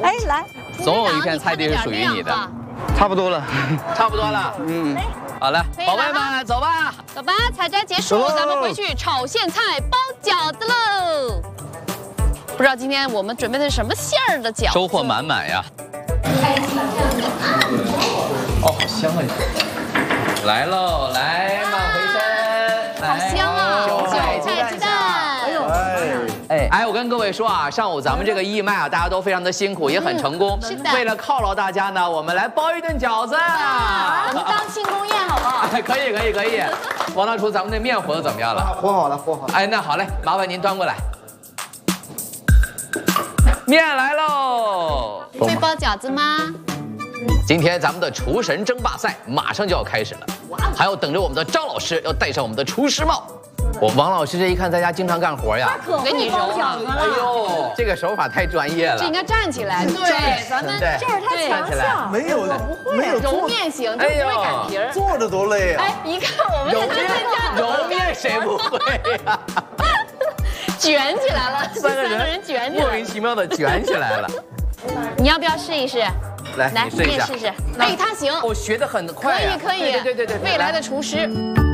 哎，来， 总有一片菜地是属于你的。 差不多了， 差不多了。好了，宝贝们，走吧。 走吧，采摘结束，咱们回去炒苋菜、包饺子喽。不知道今天我们准备的是什么馅儿的饺子？ 收获满满呀！哦，好香啊！来喽，来，慢回身。 好香啊！ 韭菜鸡蛋。 哎，我跟各位说啊，上午咱们这个义卖啊，大家都非常的辛苦，也很成功。 是的。 为了犒劳大家呢，我们来包一顿饺子。 我们当庆功宴好不好？ 哎，可以。王大厨，咱们那面和的怎么样了？ 和好了。 哎，那好嘞，麻烦您端过来。面来喽！ 会包饺子吗？ 今天咱们的厨神争霸赛马上就要开始了，还要等着我们的张老师要戴上我们的厨师帽。王老师这一看在家经常干活呀， 我给你揉了。 哎呦，这个手法太专业了。 这应该站起来，对，咱们这是他强项。 没有揉面型，就不会擀皮儿。 坐着多累啊！ 哎，一看我们揉面谁不会呀？ 卷起来了， 三个人卷起来， 莫名其妙的卷起来了。 你要不要试一试？ 来，你试一下。 试试。哎，他行， 我学得很快。 可以。 对。 未来的厨师。